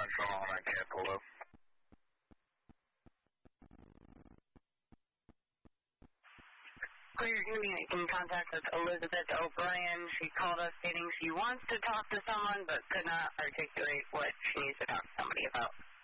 phone I can't pull up. Clear Community in contact with Elizabeth O'Brien. She called us stating she wants to talk to someone but could not articulate what she needs to talk to somebody about.